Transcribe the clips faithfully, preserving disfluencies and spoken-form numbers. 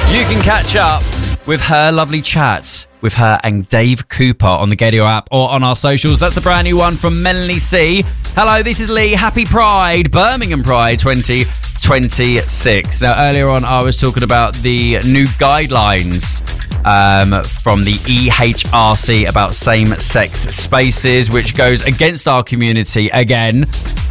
You can catch up with her lovely chats with her and Dave Cooper on the Gadio app or on our socials. That's the brand new one from Melanie C. Hello, this is Lee. Happy Pride, Birmingham Pride twenty twenty-six. Now, earlier on, I was talking about the new guidelines um, from the E H R C about same-sex spaces, which goes against our community again.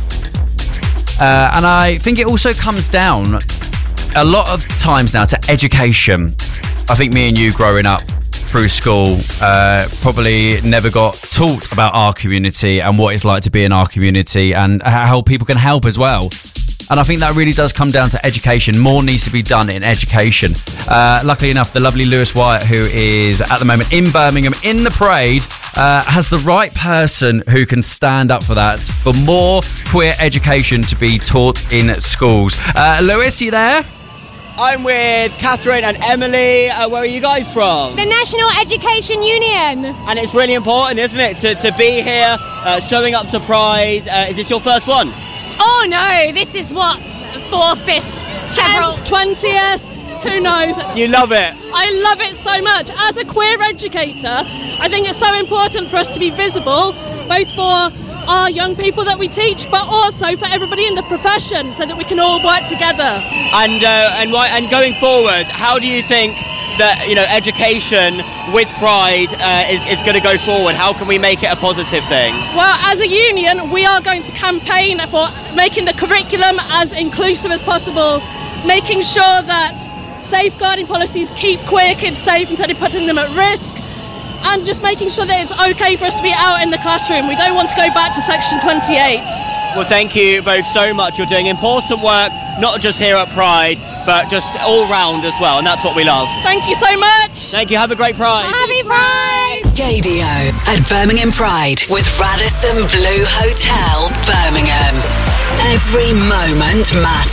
Uh, and I think it also comes down a lot of times now to education. I think me and you growing up through school uh, probably never got taught about our community and what it's like to be in our community and how people can help as well. And I think that really does come down to education. More needs to be done in education. Uh, luckily enough, the lovely Lewis Wyatt, who is at the moment in Birmingham in the parade, uh, has the right person who can stand up for that, for more queer education to be taught in schools. Uh, Lewis, you there? I'm with Catherine and Emily. Uh, where are you guys from? The National Education Union. And it's really important, isn't it, to, to be here, uh, showing up to Pride. Uh, is this your first one? Oh no, this is what, fourth, fifth, tenth, twentieth, who knows? You love it. I love it so much. As a queer educator, I think it's so important for us to be visible, both for our young people that we teach, but also for everybody in the profession, so that we can all work together. And uh, and right, and going forward, how do you think that, you know, education with Pride uh, is, is going to go forward? How can we make it a positive thing? Well, as a union, we are going to campaign for making the curriculum as inclusive as possible, making sure that safeguarding policies keep queer kids safe instead of putting them at risk, and just making sure that it's okay for us to be out in the classroom. We don't want to go back to Section twenty-eight. Well, thank you both so much. You're doing important work, not just here at Pride, but just all round as well, and that's what we love. Thank you so much. Thank you. Have a great Pride. Happy Pride! Gadio at Birmingham Pride with Radisson Blue Hotel, Birmingham. Every moment matters.